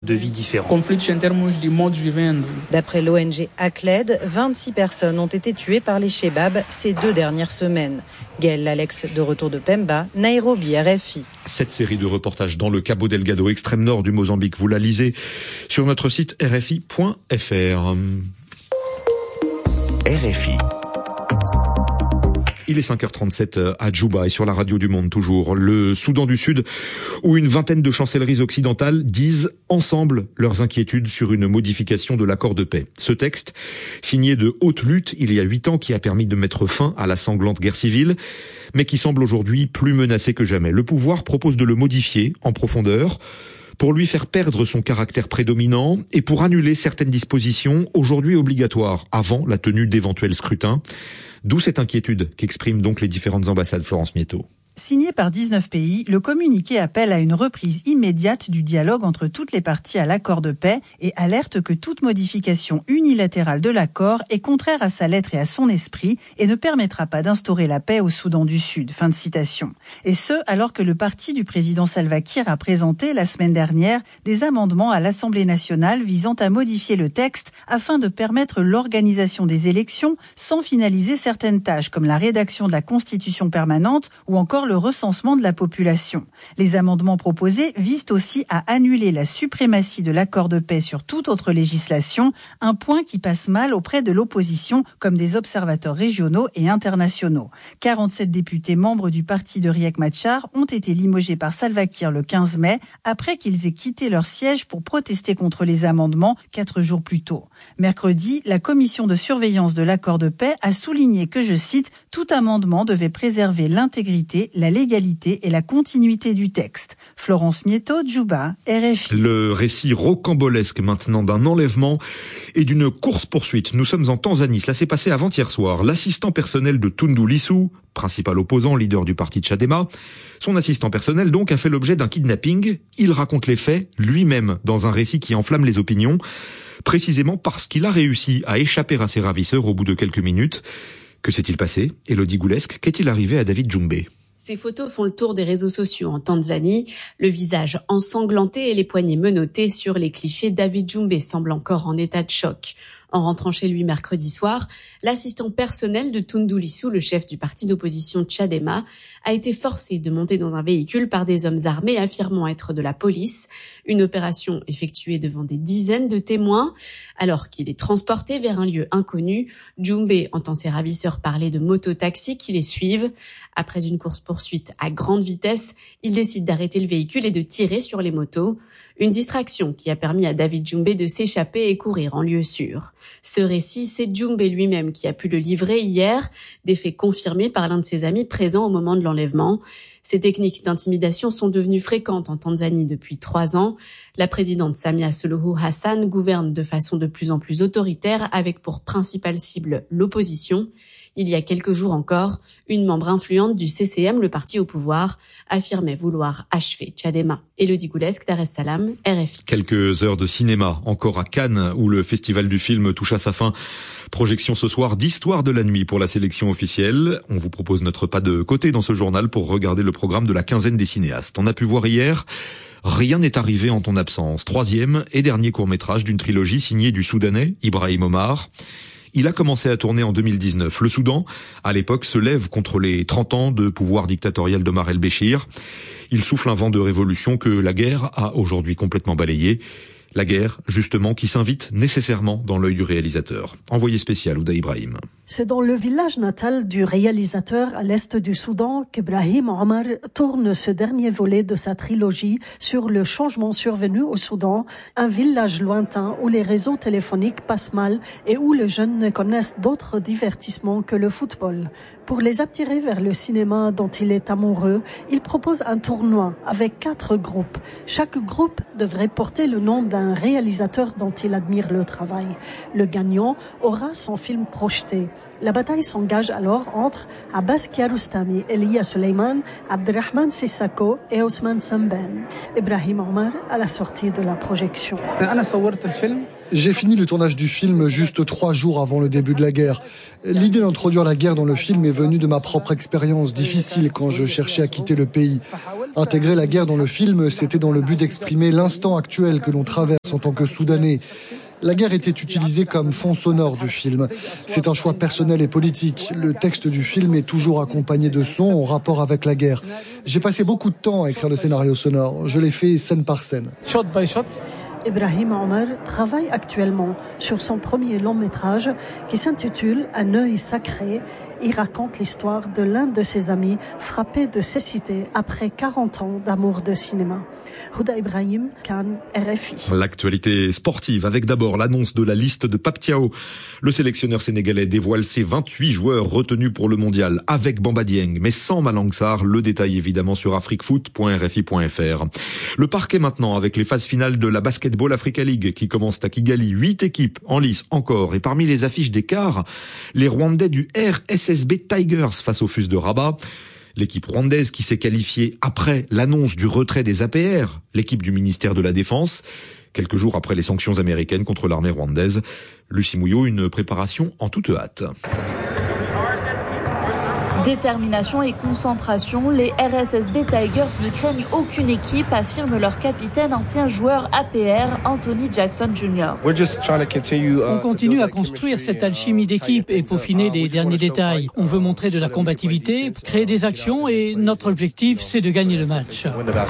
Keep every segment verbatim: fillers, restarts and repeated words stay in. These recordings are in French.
de vie différents. D'après l'O N G A C L E D, vingt-six personnes ont été tuées par les Chebabs ces deux dernières semaines. Gaël Lalex, de retour de Pemba, Nairobi, R F I. Cette série de reportages dans le Cabo Delgado, extrême nord du Mozambique, vous la lisez sur notre site r f i point f r. R F I. Il est cinq heures trente-sept à Djouba et sur la radio du Monde toujours. Le Soudan du Sud, où une vingtaine de chancelleries occidentales disent ensemble leurs inquiétudes sur une modification de l'accord de paix. Ce texte, signé de haute lutte il y a huit ans, qui a permis de mettre fin à la sanglante guerre civile, mais qui semble aujourd'hui plus menacé que jamais. Le pouvoir propose de le modifier en profondeur pour lui faire perdre son caractère prédominant et pour annuler certaines dispositions aujourd'hui obligatoires avant la tenue d'éventuels scrutins. D'où cette inquiétude qu'expriment donc les différentes ambassades. Florence Mietto. Signé par dix-neuf pays, le communiqué appelle à une reprise immédiate du dialogue entre toutes les parties à l'accord de paix et alerte que toute modification unilatérale de l'accord est contraire à sa lettre et à son esprit et ne permettra pas d'instaurer la paix au Soudan du Sud. Fin de citation. Et ce, alors que le parti du président Salva Kiir a présenté la semaine dernière des amendements à l'Assemblée nationale visant à modifier le texte afin de permettre l'organisation des élections sans finaliser certaines tâches comme la rédaction de la Constitution permanente ou encore le recensement de la population. Les amendements proposés visent aussi à annuler la suprématie de l'accord de paix sur toute autre législation, un point qui passe mal auprès de l'opposition comme des observateurs régionaux et internationaux. quarante-sept députés membres du parti de Riek Machar ont été limogés par Salva Kiir le quinze mai après qu'ils aient quitté leur siège pour protester contre les amendements quatre jours plus tôt. Mercredi, la commission de surveillance de l'accord de paix a souligné que, je cite, « tout amendement devait préserver l'intégrité, la légalité et la continuité du texte ». Florence Mietto, Djouba, R F I. Le récit rocambolesque maintenant d'un enlèvement et d'une course-poursuite. Nous sommes en Tanzanie, cela s'est passé avant-hier soir. L'assistant personnel de Tundu Lissu, principal opposant, leader du parti Chadema, son assistant personnel donc a fait l'objet d'un kidnapping. Il raconte les faits lui-même dans un récit qui enflamme les opinions, précisément parce qu'il a réussi à échapper à ses ravisseurs au bout de quelques minutes. Que s'est-il passé? Élodie Goulesque, qu'est-il arrivé à David Djumbe? Ces photos font le tour des réseaux sociaux en Tanzanie, le visage ensanglanté et les poignets menottés sur les clichés. David Djumbe semble encore en état de choc. En rentrant chez lui mercredi soir, l'assistant personnel de Tundu Lissu, le chef du parti d'opposition Chadema, a été forcé de monter dans un véhicule par des hommes armés affirmant être de la police. Une opération effectuée devant des dizaines de témoins. Alors qu'il est transporté vers un lieu inconnu, Djumbe entend ses ravisseurs parler de mototaxis qui les suivent. Après une course-poursuite à grande vitesse, il décide d'arrêter le véhicule et de tirer sur les motos. Une distraction qui a permis à David Djumbe de s'échapper et courir en lieu sûr. Ce récit, c'est Djumbe lui-même qui a pu le livrer hier, des faits confirmés par l'un de ses amis présents au moment de l'enlèvement. Ces techniques d'intimidation sont devenues fréquentes en Tanzanie depuis trois ans. La présidente Samia Suluhu Hassan gouverne de façon de plus en plus autoritaire avec pour principale cible l'opposition. Il y a quelques jours encore, une membre influente du C C M, le parti au pouvoir, affirmait vouloir achever Chadema. Élodie Goulesque, Dar es Salaam, R F I. Quelques heures de cinéma encore à Cannes, où le festival du film touche à sa fin. Projection ce soir d'Histoire de la nuit pour la sélection officielle. On vous propose notre pas de côté dans ce journal pour regarder le programme de la quinzaine des cinéastes. On a pu voir hier Rien n'est arrivé en ton absence. Troisième et dernier court-métrage d'une trilogie signée du Soudanais Ibrahim Omar. Il a commencé à tourner en deux mille dix-neuf. Le Soudan, à l'époque, se lève contre les trente ans de pouvoir dictatorial d'Omar el-Béchir. Il souffle un vent de révolution que la guerre a aujourd'hui complètement balayé. La guerre, justement, qui s'invite nécessairement dans l'œil du réalisateur. Envoyé spécial, Ouda Ibrahim. C'est dans le village natal du réalisateur à l'est du Soudan qu'Ibrahim Omar tourne ce dernier volet de sa trilogie sur le changement survenu au Soudan, un village lointain où les réseaux téléphoniques passent mal et où les jeunes ne connaissent d'autres divertissements que le football. Pour les attirer vers le cinéma dont il est amoureux, il propose un tournoi avec quatre groupes. Chaque groupe devrait porter le nom d'un réalisateur dont il admire le travail. Le gagnant aura son film projeté. La bataille s'engage alors entre Abbas Kiarostami, Elia Suleiman, Abderrahman Sissako et Ousmane Sembène. Ibrahim Omar à la sortie de la projection. J'ai fini le tournage du film juste trois jours avant le début de la guerre. L'idée d'introduire la guerre dans le film est venue de ma propre expérience difficile quand je cherchais à quitter le pays. Intégrer la guerre dans le film, c'était dans le but d'exprimer l'instant actuel que l'on traverse en tant que Soudanais. La guerre était utilisée comme fond sonore du film. C'est un choix personnel et politique. Le texte du film est toujours accompagné de sons en rapport avec la guerre. J'ai passé beaucoup de temps à écrire le scénario sonore. Je l'ai fait scène par scène. Shot by shot. Ibrahim Omar travaille actuellement sur son premier long métrage qui s'intitule Un œil sacré. Il raconte l'histoire de l'un de ses amis frappé de cécité après quarante ans d'amour de cinéma. Houda Ibrahim, Cannes, R F I. L'actualité sportive avec d'abord l'annonce de la liste de Pape Thiaw. Le sélectionneur sénégalais dévoile ses vingt-huit joueurs retenus pour le mondial avec Bamba Dieng, mais sans Malang Sarr. Le détail évidemment sur afriquefoot point r f i point f r. Le parquet maintenant avec les phases finales de la Basketball Africa League qui commencent à Kigali. Huit équipes en lice encore et parmi les affiches d'écart, les Rwandais du R S S B Tigers face au Fus de Rabat. L'équipe rwandaise qui s'est qualifiée après l'annonce du retrait des A P R, l'équipe du ministère de la Défense, quelques jours après les sanctions américaines contre l'armée rwandaise. Lucie Mouillot, une préparation en toute hâte. Détermination et concentration, les R S S B Tigers ne craignent aucune équipe, affirme leur capitaine, ancien joueur A P R, Anthony Jackson junior On continue à construire cette alchimie d'équipe et peaufiner les derniers détails. On veut montrer de la combativité, créer des actions et notre objectif, c'est de gagner le match.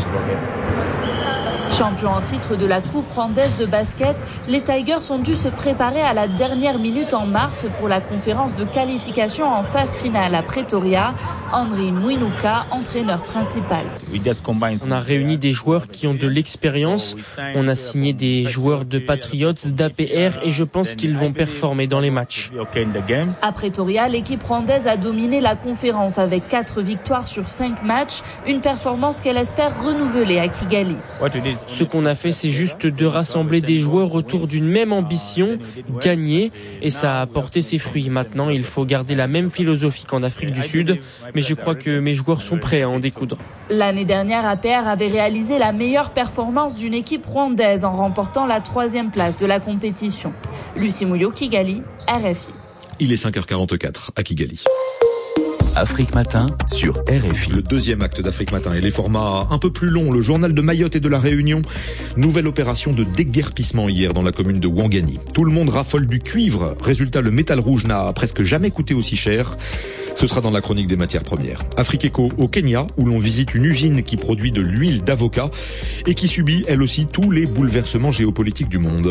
Champions en titre de la Coupe rwandaise de basket, les Tigers ont dû se préparer à la dernière minute en mars pour la conférence de qualification en phase finale à Pretoria. Henry Mwinuka, entraîneur principal. On a réuni des joueurs qui ont de l'expérience. On a signé des joueurs de Patriots, d'A P R et je pense qu'ils vont performer dans les matchs. À Pretoria, l'équipe rwandaise a dominé la conférence avec quatre victoires sur cinq matchs, une performance qu'elle espère renouveler à Kigali. Ce qu'on a fait, c'est juste de rassembler des joueurs autour d'une même ambition, gagner, et ça a porté ses fruits. Maintenant, il faut garder la même philosophie qu'en Afrique du Sud, mais je crois que mes joueurs sont prêts à en découdre. L'année dernière, A P R avait réalisé la meilleure performance d'une équipe rwandaise en remportant la troisième place de la compétition. Lucie Mouillot, Kigali, R F I. Il est cinq heures quarante-quatre à Kigali. Afrique Matin sur R F I. Le deuxième acte d'Afrique Matin et les formats un peu plus longs. Le journal de Mayotte et de la Réunion. Nouvelle opération de déguerpissement hier dans la commune de Ouangani. Tout le monde raffole du cuivre. Résultat, le métal rouge n'a presque jamais coûté aussi cher. Ce sera dans la chronique des matières premières. Afrique Éco au Kenya, où l'on visite une usine qui produit de l'huile d'avocat et qui subit, elle aussi, tous les bouleversements géopolitiques du monde.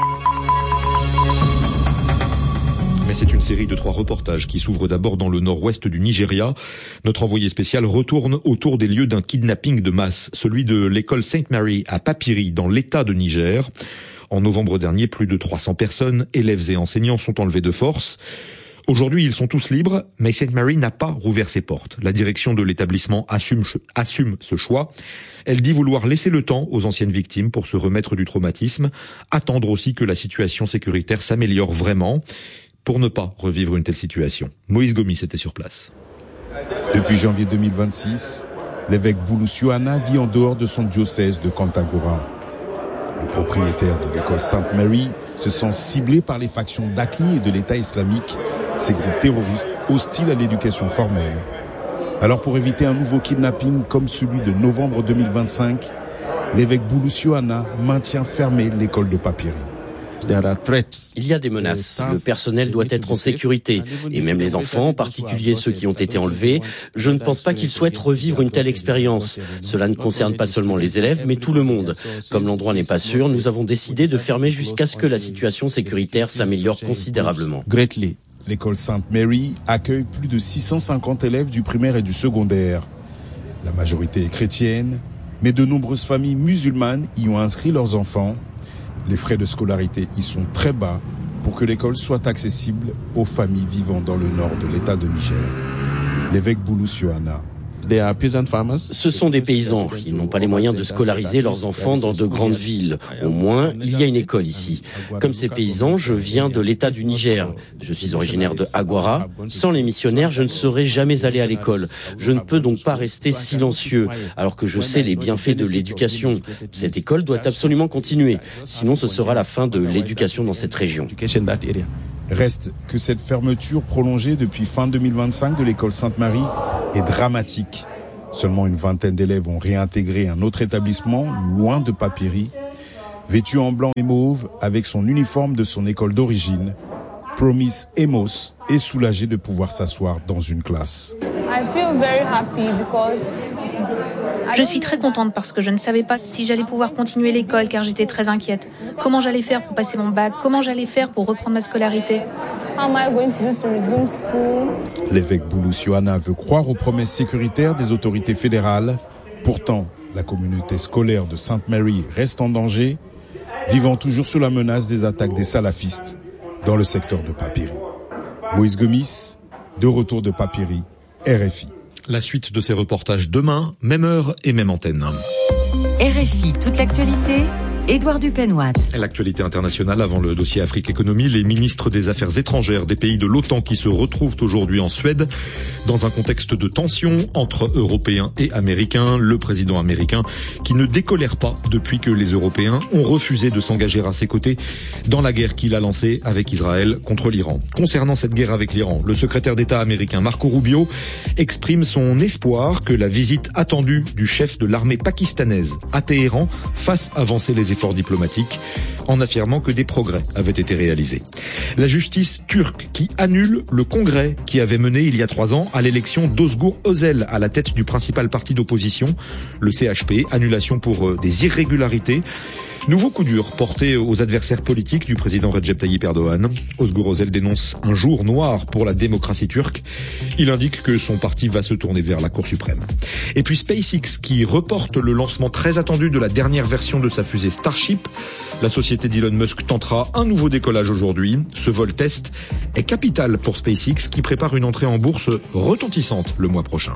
Mais c'est une série de trois reportages qui s'ouvrent d'abord dans le nord-ouest du Nigeria. Notre envoyé spécial retourne autour des lieux d'un kidnapping de masse, celui de l'école Saint Mary à Papiri, dans l'état de Niger. En novembre dernier, plus de trois cents personnes, élèves et enseignants, sont enlevés de force. Aujourd'hui, ils sont tous libres, mais Saint Mary n'a pas rouvert ses portes. La direction de l'établissement assume, assume ce choix. Elle dit vouloir laisser le temps aux anciennes victimes pour se remettre du traumatisme, attendre aussi que la situation sécuritaire s'améliore vraiment, pour ne pas revivre une telle situation. Moïse Gomis était sur place. Depuis janvier deux mille vingt-six, l'évêque Boulou Suana vit en dehors de son diocèse de Kantagora. Le propriétaire de l'école Sainte Mary se sent ciblé par les factions d'Akni et de l'État islamique, ces groupes terroristes hostiles à l'éducation formelle. Alors pour éviter un nouveau kidnapping comme celui de novembre deux mille vingt-cinq, l'évêque Boulou Suana maintient fermée l'école de Papiri. Il y a des menaces. Le personnel doit être en sécurité. Et même les enfants, en particulier ceux qui ont été enlevés, je ne pense pas qu'ils souhaitent revivre une telle expérience. Cela ne concerne pas seulement les élèves, mais tout le monde. Comme l'endroit n'est pas sûr, nous avons décidé de fermer jusqu'à ce que la situation sécuritaire s'améliore considérablement. L'école Sainte Mary accueille plus de six cent cinquante élèves du primaire et du secondaire. La majorité est chrétienne, mais de nombreuses familles musulmanes y ont inscrit leurs enfants. Les frais de scolarité y sont très bas pour que l'école soit accessible aux familles vivant dans le nord de l'état de Niger. L'évêque Boulou Suana Ce sont des paysans. Ils n'ont pas les moyens de scolariser leurs enfants dans de grandes villes. Au moins, il y a une école ici. Comme ces paysans, je viens de l'État du Niger. Je suis originaire de Aguara. Sans les missionnaires, je ne serais jamais allé à l'école. Je ne peux donc pas rester silencieux, alors que je sais les bienfaits de l'éducation. Cette école doit absolument continuer. Sinon, ce sera la fin de l'éducation dans cette région. Reste que cette fermeture prolongée depuis fin deux mille vingt-cinq de l'école Sainte-Marie est dramatique. Seulement une vingtaine d'élèves ont réintégré un autre établissement, loin de Papiri. Vêtu en blanc et mauve, avec son uniforme de son école d'origine, Promise Emos est soulagée de pouvoir s'asseoir dans une classe. Je suis très contente parce que je ne savais pas si j'allais pouvoir continuer l'école car j'étais très inquiète. Comment j'allais faire pour passer mon bac? Comment j'allais faire pour reprendre ma scolarité? L'évêque Boulos Yohana veut croire aux promesses sécuritaires des autorités fédérales. Pourtant, la communauté scolaire de Sainte Mary reste en danger, vivant toujours sous la menace des attaques des salafistes dans le secteur de Papiri. Moïse Gomis, de retour de Papiri, R F I. La suite de ces reportages demain, même heure et même antenne. R F I, toute l'actualité, Édouard Dupenoit. L'actualité internationale avant le dossier Afrique Économie, les ministres des Affaires étrangères des pays de l'OTAN qui se retrouvent aujourd'hui en Suède dans un contexte de tension entre Européens et Américains. Le président américain qui ne décolère pas depuis que les Européens ont refusé de s'engager à ses côtés dans la guerre qu'il a lancée avec Israël contre l'Iran. Concernant cette guerre avec l'Iran, le secrétaire d'État américain Marco Rubio exprime son espoir que la visite attendue du chef de l'armée pakistanaise à Téhéran fasse avancer les efforts diplomatiques en affirmant que des progrès avaient été réalisés. La justice turque qui annule le congrès qui avait mené il y a trois ans à l'élection d'Ozgur Özel à la tête du principal parti d'opposition, le C H P, annulation pour des irrégularités. Nouveau coup dur porté aux adversaires politiques du président Recep Tayyip Erdogan. Özgur Özel dénonce un jour noir pour la démocratie turque. Il indique que son parti va se tourner vers la Cour suprême. Et puis SpaceX qui reporte le lancement très attendu de la dernière version de sa fusée Starship. La société d'Elon Musk tentera un nouveau décollage aujourd'hui. Ce vol test est capital pour SpaceX qui prépare une entrée en bourse retentissante le mois prochain.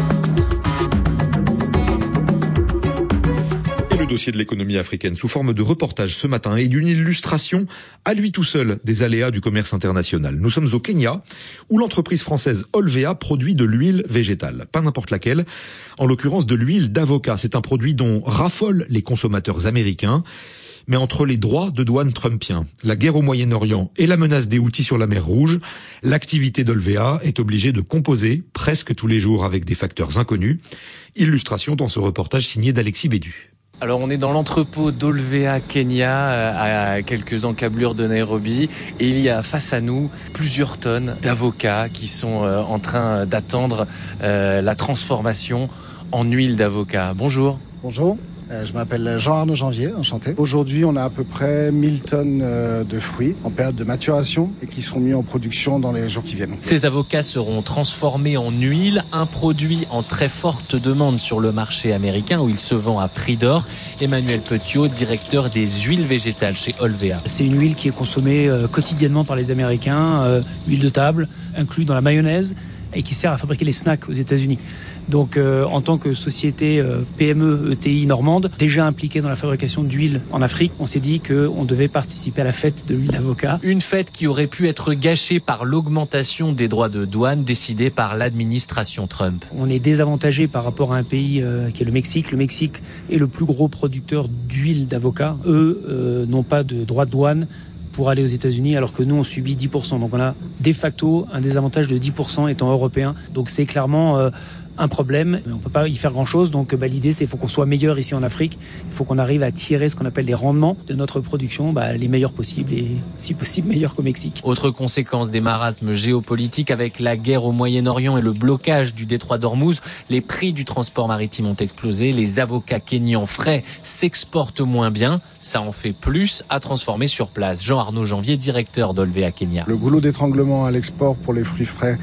Le dossier de l'économie africaine sous forme de reportage ce matin et d'une illustration à lui tout seul des aléas du commerce international. Nous sommes au Kenya où l'entreprise française Olvea produit de l'huile végétale, pas n'importe laquelle, en l'occurrence de l'huile d'avocat. C'est un produit dont raffolent les consommateurs américains. Mais entre les droits de douane trumpiens, la guerre au Moyen-Orient et la menace des Houthis sur la mer Rouge, l'activité d'Olvea est obligée de composer presque tous les jours avec des facteurs inconnus. Illustration dans ce reportage signé d'Alexis Bédu. Alors on est dans l'entrepôt d'Olvea Kenya, à quelques encablures de Nairobi, et il y a face à nous plusieurs tonnes d'avocats qui sont en train d'attendre la transformation en huile d'avocat. Bonjour. Bonjour. Je m'appelle Jean-Arnaud Janvier, enchanté. Aujourd'hui, on a à peu près mille tonnes de fruits en période de maturation et qui seront mis en production dans les jours qui viennent. Ces avocats seront transformés en huile, un produit en très forte demande sur le marché américain où il se vend à prix d'or. Emmanuel Petiot, directeur des huiles végétales chez Olvea. C'est une huile qui est consommée euh, quotidiennement par les Américains, euh, huile de table, inclus dans la mayonnaise et qui sert à fabriquer les snacks aux États-Unis. Donc euh, en tant que société euh, P M E E T I normande, déjà impliquée dans la fabrication d'huile en Afrique, on s'est dit qu'on devait participer à la fête de l'huile d'avocat. Une fête qui aurait pu être gâchée par l'augmentation des droits de douane décidée par l'administration Trump. On est désavantagé par rapport à un pays euh, qui est le Mexique. Le Mexique est le plus gros producteur d'huile d'avocat. Eux euh, n'ont pas de droits de douane pour aller aux États-Unis, alors que nous, on subit dix pour cent. Donc on a de facto un désavantage de dix pour cent étant européen. Donc c'est clairement euh, un problème. On ne peut pas y faire grand-chose. Donc bah, l'idée, c'est qu'il faut qu'on soit meilleur ici en Afrique. Il faut qu'on arrive à tirer ce qu'on appelle les rendements de notre production, bah, les meilleurs possibles et si possible meilleurs qu'au Mexique. Autre conséquence des marasmes géopolitiques avec la guerre au Moyen-Orient et le blocage du détroit d'Ormuz, les prix du transport maritime ont explosé. Les avocats kényans frais s'exportent moins bien. Ça en fait plus à transformer sur place. Jean-Arnaud Janvier, directeur d'Olvea Kenya. Le goulot d'étranglement à l'export pour les fruits frais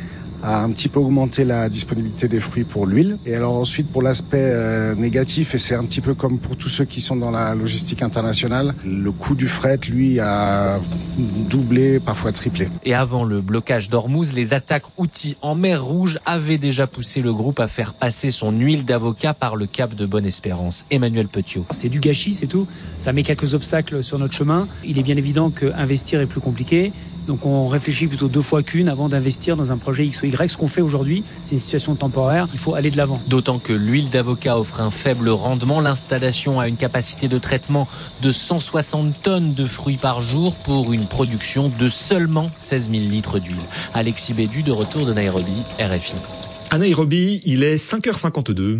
a un petit peu augmenté la disponibilité des fruits pour l'huile. Et alors ensuite, pour l'aspect euh, négatif, et c'est un petit peu comme pour tous ceux qui sont dans la logistique internationale, le coût du fret, lui, a doublé, parfois triplé. Et avant le blocage d'Ormuz, les attaques Houthis en mer Rouge avaient déjà poussé le groupe à faire passer son huile d'avocat par le cap de Bonne-Espérance. Emmanuel Petiot. C'est du gâchis, c'est tout. Ça met quelques obstacles sur notre chemin. Il est bien évident qu'investir est plus compliqué. Donc on réfléchit plutôt deux fois qu'une avant d'investir dans un projet X ou Y. Ce qu'on fait aujourd'hui, c'est une situation temporaire. Il faut aller de l'avant. D'autant que l'huile d'avocat offre un faible rendement. L'installation a une capacité de traitement de cent soixante tonnes de fruits par jour pour une production de seulement seize mille litres d'huile. Alexis Bédu, de retour de Nairobi, R F I. À Nairobi, il est cinq heures cinquante-deux.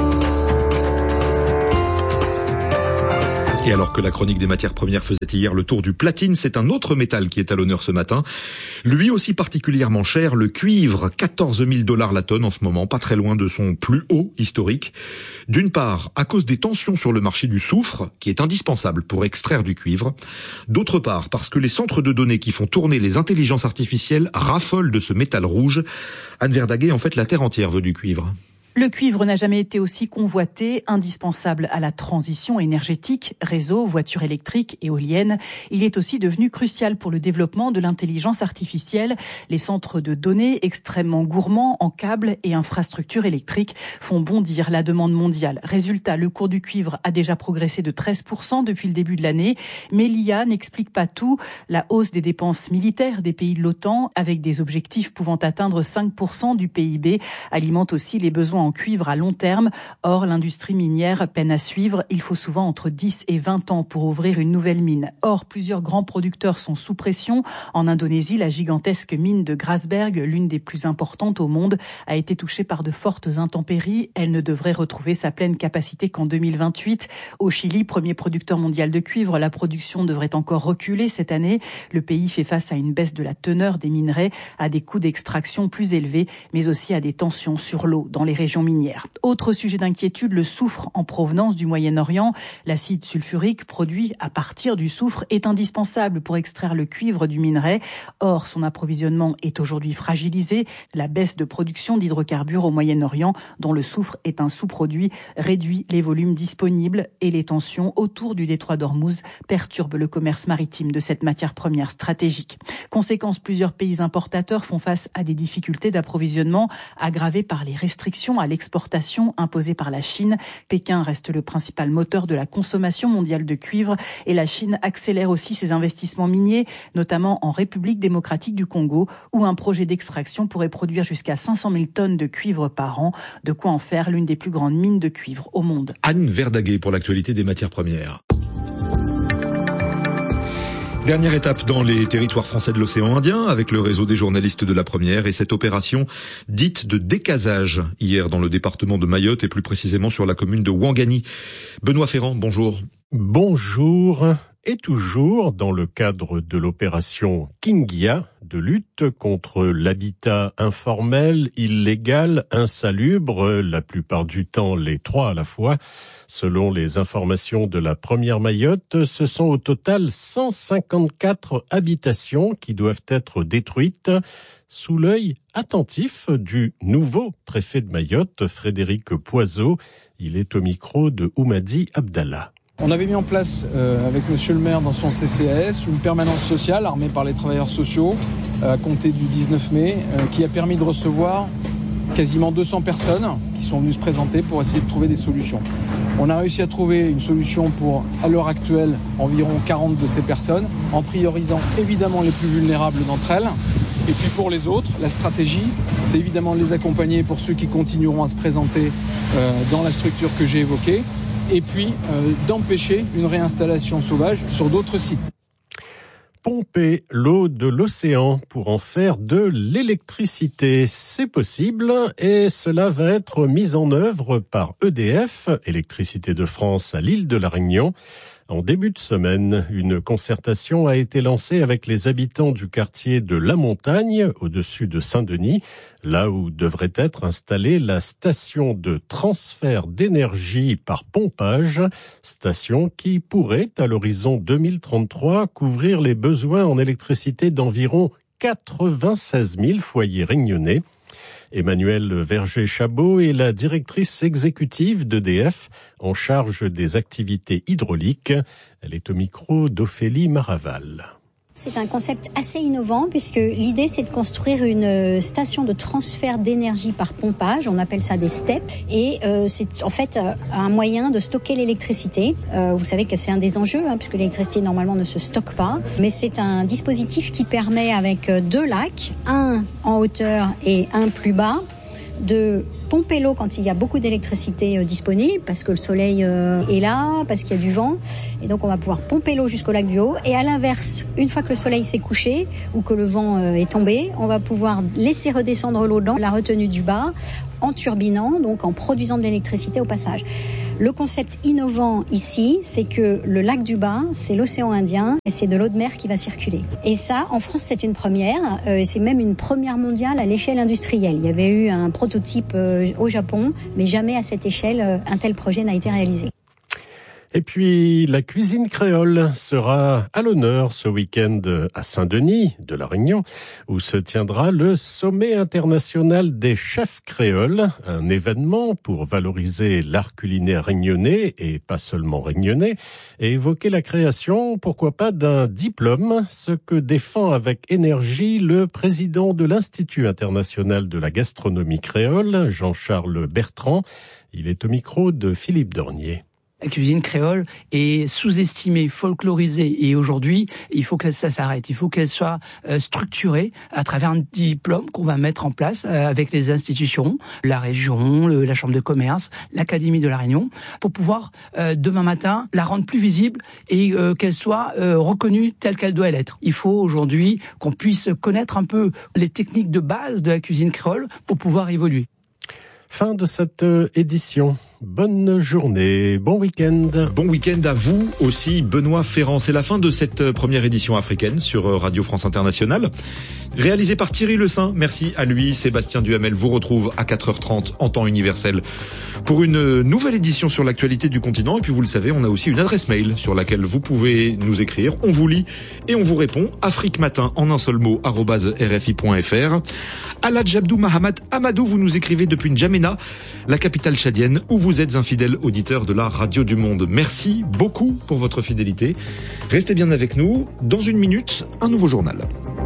Et alors que la chronique des matières premières faisait hier le tour du platine, c'est un autre métal qui est à l'honneur ce matin. Lui aussi particulièrement cher, le cuivre, quatorze mille dollars la tonne en ce moment, pas très loin de son plus haut historique. D'une part, à cause des tensions sur le marché du soufre, qui est indispensable pour extraire du cuivre. D'autre part, parce que les centres de données qui font tourner les intelligences artificielles raffolent de ce métal rouge. Anne Verdaguet, en fait, la terre entière veut du cuivre. Le cuivre n'a jamais été aussi convoité, indispensable à la transition énergétique, réseaux, voitures électriques, éoliennes. Il est aussi devenu crucial pour le développement de l'intelligence artificielle. Les centres de données extrêmement gourmands en câbles et infrastructures électriques font bondir la demande mondiale. Résultat, le cours du cuivre a déjà progressé de treize pour cent depuis le début de l'année. Mais l'I A n'explique pas tout. La hausse des dépenses militaires des pays de l'OTAN, avec des objectifs pouvant atteindre cinq pour cent du P I B, alimente aussi les besoins en cuivre à long terme. Or, l'industrie minière peine à suivre. Il faut souvent entre dix et vingt ans pour ouvrir une nouvelle mine. Or, plusieurs grands producteurs sont sous pression. En Indonésie, la gigantesque mine de Grasberg, l'une des plus importantes au monde, a été touchée par de fortes intempéries. Elle ne devrait retrouver sa pleine capacité qu'en deux mille vingt-huit. Au Chili, premier producteur mondial de cuivre, la production devrait encore reculer cette année. Le pays fait face à une baisse de la teneur des minerais, à des coûts d'extraction plus élevés, mais aussi à des tensions sur l'eau dans les régions minières. Autre sujet d'inquiétude, le soufre en provenance du Moyen-Orient. L'acide sulfurique produit à partir du soufre est indispensable pour extraire le cuivre du minerai. Or, son approvisionnement est aujourd'hui fragilisé. La baisse de production d'hydrocarbures au Moyen-Orient, dont le soufre est un sous-produit, réduit les volumes disponibles et les tensions autour du détroit d'Ormuz perturbent le commerce maritime de cette matière première stratégique. Conséquence, plusieurs pays importateurs font face à des difficultés d'approvisionnement aggravées par les restrictions à l'exportation imposées par la Chine. Pékin reste le principal moteur de la consommation mondiale de cuivre et la Chine accélère aussi ses investissements miniers, notamment en République démocratique du Congo, où un projet d'extraction pourrait produire jusqu'à cinq cent mille tonnes de cuivre par an, de quoi en faire l'une des plus grandes mines de cuivre au monde. Anne Verdaguet pour l'actualité des matières premières. Dernière étape dans les territoires français de l'océan Indien avec le réseau des journalistes de la Première et cette opération dite de décasage hier dans le département de Mayotte et plus précisément sur la commune de Ouangani. Benoît Ferrand, bonjour. Bonjour. Et toujours dans le cadre de l'opération Kingia de lutte contre l'habitat informel, illégal, insalubre, la plupart du temps les trois à la fois. Selon les informations de la Première Mayotte, ce sont au total cent cinquante-quatre habitations qui doivent être détruites sous l'œil attentif du nouveau préfet de Mayotte, Frédéric Poiseau. Il est au micro de Oumadi Abdallah. On avait mis en place euh, avec monsieur le maire dans son C C A S une permanence sociale armée par les travailleurs sociaux euh, à compter du dix-neuf mai euh, qui a permis de recevoir quasiment deux cents personnes qui sont venues se présenter pour essayer de trouver des solutions. On a réussi à trouver une solution pour, à l'heure actuelle, environ quarante de ces personnes, en priorisant évidemment les plus vulnérables d'entre elles. Et puis pour les autres, la stratégie, c'est évidemment de les accompagner pour ceux qui continueront à se présenter euh, dans la structure que j'ai évoquée, et puis euh, d'empêcher une réinstallation sauvage sur d'autres sites. Pomper l'eau de l'océan pour en faire de l'électricité, c'est possible et cela va être mis en œuvre par E D F, Électricité de France à l'île de la Réunion. En début de semaine, une concertation a été lancée avec les habitants du quartier de La Montagne, au-dessus de Saint-Denis, là où devrait être installée la station de transfert d'énergie par pompage, station qui pourrait, à l'horizon deux mille trente-trois, couvrir les besoins en électricité d'environ quatre-vingt-seize mille foyers réunionnais. Emmanuelle Verger-Chabot est la directrice exécutive d'E D F en charge des activités hydrauliques. Elle est au micro d'Ophélie Maraval. C'est un concept assez innovant puisque l'idée c'est de construire une station de transfert d'énergie par pompage, on appelle ça des steps, et euh, c'est en fait euh, un moyen de stocker l'électricité. Euh, vous savez que c'est un des enjeux hein, puisque l'électricité normalement ne se stocke pas, mais c'est un dispositif qui permet avec deux lacs, un en hauteur et un plus bas, de pomper l'eau quand il y a beaucoup d'électricité euh, disponible, parce que le soleil euh, est là, parce qu'il y a du vent, et donc on va pouvoir pomper l'eau jusqu'au lac du Haut. Et à l'inverse, une fois que le soleil s'est couché ou que le vent euh, est tombé, on va pouvoir laisser redescendre l'eau dans la retenue du bas en turbinant, donc en produisant de l'électricité au passage. Le concept innovant ici, c'est que le lac du Bas, c'est l'océan Indien et c'est de l'eau de mer qui va circuler. Et ça, en France, c'est une première. Euh, c'est même une première mondiale à l'échelle industrielle. Il y avait eu un prototype euh, au Japon, mais jamais à cette échelle, euh, un tel projet n'a été réalisé. Et puis, la cuisine créole sera à l'honneur ce week-end à Saint-Denis de La Réunion, où se tiendra le Sommet international des chefs créoles, un événement pour valoriser l'art culinaire réunionnais, et pas seulement réunionnais, et évoquer la création, pourquoi pas, d'un diplôme, ce que défend avec énergie le président de l'Institut international de la gastronomie créole, Jean-Charles Bertrand. Il est au micro de Philippe Dornier. La cuisine créole est sous-estimée, folklorisée, et aujourd'hui, il faut que ça s'arrête. Il faut qu'elle soit euh, structurée à travers un diplôme qu'on va mettre en place euh, avec les institutions, la région, le, la chambre de commerce, l'académie de la Réunion, pour pouvoir euh, demain matin la rendre plus visible et euh, qu'elle soit euh, reconnue telle qu'elle doit l'être. Il faut aujourd'hui qu'on puisse connaître un peu les techniques de base de la cuisine créole pour pouvoir évoluer. Fin de cette édition. Bonne journée, bon week-end. Bon week-end à vous aussi, Benoît Ferrand. C'est la fin de cette première édition africaine sur Radio France Internationale. Réalisée par Thierry Le Saint. Merci à lui. Sébastien Duhamel vous retrouve à quatre heures trente en temps universel pour une nouvelle édition sur l'actualité du continent. Et puis vous le savez, on a aussi une adresse mail sur laquelle vous pouvez nous écrire. On vous lit et on vous répond. Afrique Matin en un seul mot, arobase r f i point f r. Aladj Abdou Mahamad Amadou, vous nous écrivez depuis N'Djamena, la capitale tchadienne, où vous êtes un fidèle auditeur de la Radio du Monde. Merci beaucoup pour votre fidélité. Restez bien avec nous. Dans une minute, un nouveau journal.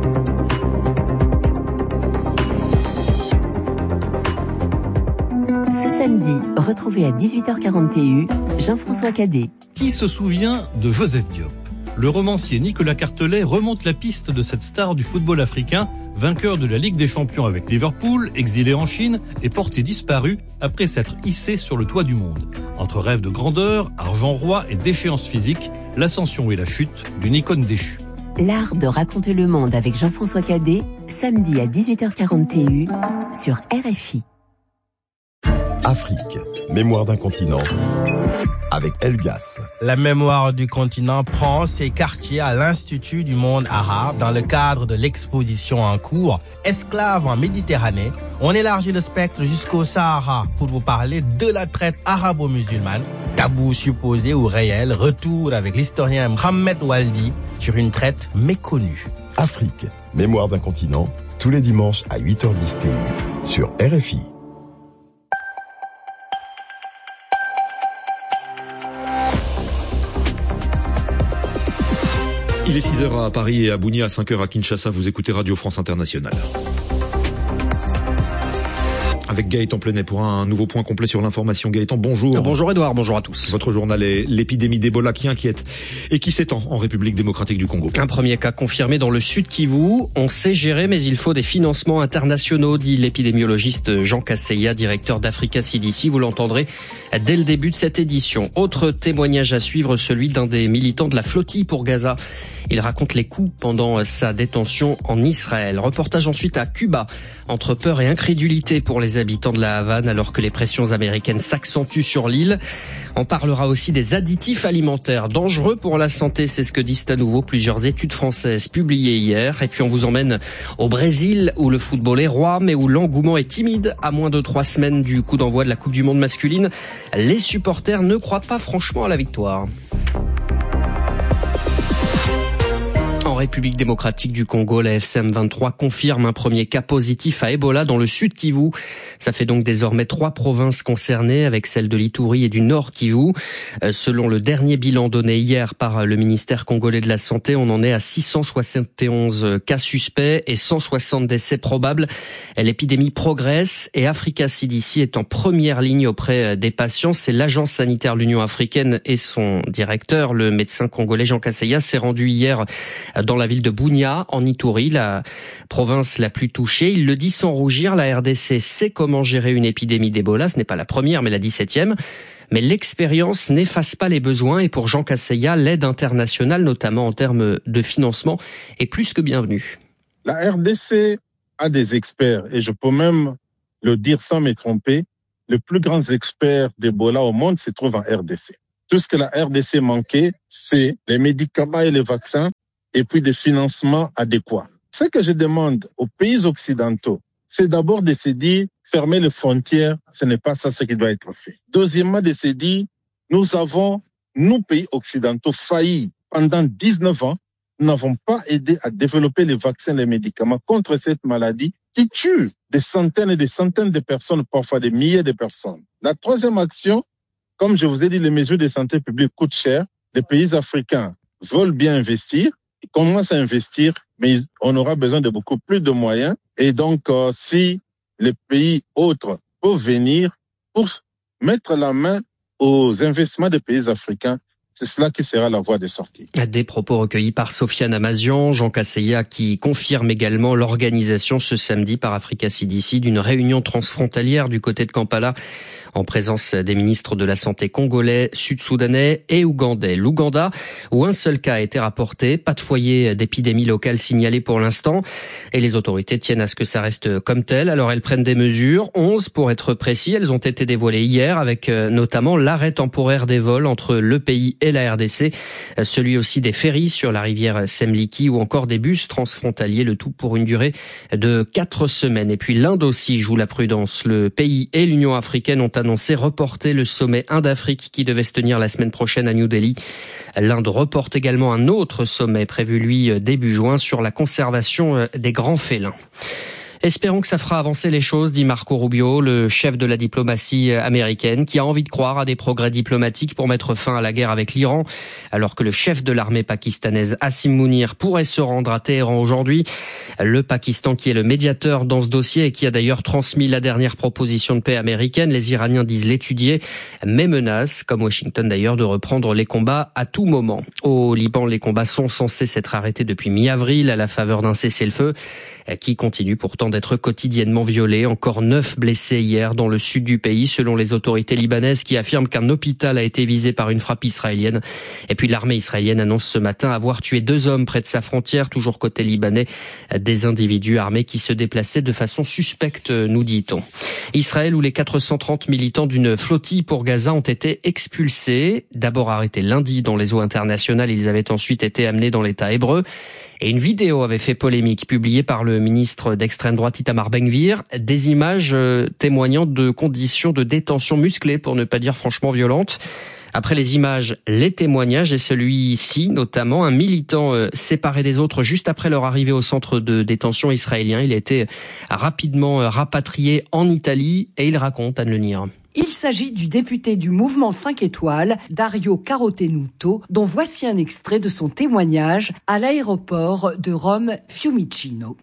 Ce samedi, retrouvez à dix-huit heures quarante et un Jean-François Cadet. Qui se souvient de Joseph Diop ? Le romancier Nicolas Cartelet remonte la piste de cette star du football africain, vainqueur de la Ligue des Champions avec Liverpool, exilé en Chine et porté disparu après s'être hissé sur le toit du monde. Entre rêve de grandeur, argent roi et déchéance physique, l'ascension et la chute d'une icône déchue. L'art de raconter le monde avec Jean-François Cadet, samedi à dix-huit heures quarante et un sur R F I. Afrique, mémoire d'un continent, avec Elgas. La mémoire du continent prend ses quartiers à l'Institut du monde arabe dans le cadre de l'exposition en cours Esclaves en Méditerranée. On élargit le spectre jusqu'au Sahara pour vous parler de la traite arabo-musulmane. Tabou supposé ou réel, retour avec l'historien Mohamed Waldi sur une traite méconnue. Afrique, mémoire d'un continent, tous les dimanches à huit heures dix T U sur R F I. Il est six heures à Paris et à Bounia, à cinq heures à Kinshasa. Vous écoutez Radio France Internationale. Avec Gaëtan Plenet pour un nouveau point complet sur l'information. Gaëtan, bonjour. Bonjour Edouard, bonjour à tous. Votre journal est l'épidémie d'Ebola qui inquiète et qui s'étend en République démocratique du Congo. Un premier cas confirmé dans le Sud Kivu. On sait gérer, mais il faut des financements internationaux, dit l'épidémiologiste Jean Kasseya, directeur d'Africa C D C. Vous l'entendrez dès le début de cette édition. Autre témoignage à suivre, celui d'un des militants de la flottille pour Gaza. Il raconte les coups pendant sa détention en Israël. Reportage ensuite à Cuba, entre peur et incrédulité pour les habitants de la Havane alors que les pressions américaines s'accentuent sur l'île. On parlera aussi des additifs alimentaires dangereux pour la santé, c'est ce que disent à nouveau plusieurs études françaises publiées hier. Et puis on vous emmène au Brésil où le football est roi mais où l'engouement est timide. À moins de trois semaines du coup d'envoi de la Coupe du Monde masculine, les supporters ne croient pas franchement à la victoire. En République démocratique du Congo, la F C M vingt-trois confirme un premier cas positif à Ebola dans le sud Kivu. Ça fait donc désormais trois provinces concernées avec celles de l'Ituri et du nord Kivu. Selon le dernier bilan donné hier par le ministère congolais de la Santé, on en est à six cent soixante et onze cas suspects et cent soixante décès probables. L'épidémie progresse et Africa C D C est en première ligne auprès des patients. C'est l'agence sanitaire de l'Union africaine et son directeur, le médecin congolais Jean Kaseya, s'est rendu hier dans la ville de Bunia, en Ituri, la province la plus touchée. Il le dit sans rougir, la R D C sait comment gérer une épidémie d'Ebola. Ce n'est pas la première, mais la dix-septième. Mais l'expérience n'efface pas les besoins et pour Jean Kaseya, l'aide internationale, notamment en termes de financement, est plus que bienvenue. La R D C a des experts et je peux même le dire sans me tromper. Les plus grands experts d'Ebola au monde se trouvent en R D C. Tout ce que la R D C manquait, c'est les médicaments et les vaccins et puis des financements adéquats. Ce que je demande aux pays occidentaux, c'est d'abord de se dire, fermer les frontières, ce n'est pas ça ce qui doit être fait. Deuxièmement, de se dire, nous avons, nous pays occidentaux, failli pendant dix-neuf ans, nous n'avons pas aidé à développer les vaccins et les médicaments contre cette maladie qui tue des centaines et des centaines de personnes, parfois des milliers de personnes. La troisième action, comme je vous ai dit, les mesures de santé publique coûtent cher. Les pays africains veulent bien investir, ils commencent à investir, mais on aura besoin de beaucoup plus de moyens. Et donc, euh, si les pays autres peuvent venir pour mettre la main aux investissements des pays africains, c'est cela qui sera la voie de sortie. Des propos recueillis par Sofiane Amazian, Jean Kaseya qui confirme également l'organisation ce samedi par Africa C D C d'une réunion transfrontalière du côté de Kampala en présence des ministres de la Santé congolais, sud-soudanais et ougandais. L'Ouganda, où un seul cas a été rapporté, pas de foyer d'épidémie locale signalé pour l'instant et les autorités tiennent à ce que ça reste comme tel. Alors elles prennent des mesures, onze pour être précis, elles ont été dévoilées hier avec notamment l'arrêt temporaire des vols entre le pays et la R D C, celui aussi des ferries sur la rivière Semliki ou encore des bus transfrontaliers, le tout pour une durée de quatre semaines. Et puis l'Inde aussi joue la prudence. Le pays et l'Union africaine ont annoncé reporter le sommet Inde-Afrique qui devait se tenir la semaine prochaine à New Delhi. L'Inde reporte également un autre sommet prévu lui début juin sur la conservation des grands félins. Espérons que ça fera avancer les choses, dit Marco Rubio, le chef de la diplomatie américaine, qui a envie de croire à des progrès diplomatiques pour mettre fin à la guerre avec l'Iran, alors que le chef de l'armée pakistanaise, Asim Mounir, pourrait se rendre à Téhéran aujourd'hui. Le Pakistan, qui est le médiateur dans ce dossier et qui a d'ailleurs transmis la dernière proposition de paix américaine, les Iraniens disent l'étudier, mais menacent, comme Washington d'ailleurs, de reprendre les combats à tout moment. Au Liban, les combats sont censés s'être arrêtés depuis mi-avril à la faveur d'un cessez-le-feu, qui continue pourtant d'être quotidiennement violé. Encore neuf blessés hier dans le sud du pays, selon les autorités libanaises qui affirment qu'un hôpital a été visé par une frappe israélienne. Et puis l'armée israélienne annonce ce matin avoir tué deux hommes près de sa frontière, toujours côté libanais, des individus armés qui se déplaçaient de façon suspecte, nous dit-on. Israël, où les quatre cent trente militants d'une flottille pour Gaza ont été expulsés. D'abord arrêtés lundi dans les eaux internationales, ils avaient ensuite été amenés dans l'État hébreu. Et une vidéo avait fait polémique, publiée par le ministre d'extrême droite Itamar Ben-Gvir, des images témoignant de conditions de détention musclées, pour ne pas dire franchement violentes. Après les images, les témoignages, et celui-ci notamment, un militant séparé des autres juste après leur arrivée au centre de détention israélien. Il a été rapidement rapatrié en Italie et il raconte, Anne Lenir. Il s'agit du député du mouvement cinq étoiles, Dario Carotenuto, dont voici un extrait de son témoignage à l'aéroport de Rome Fiumicino.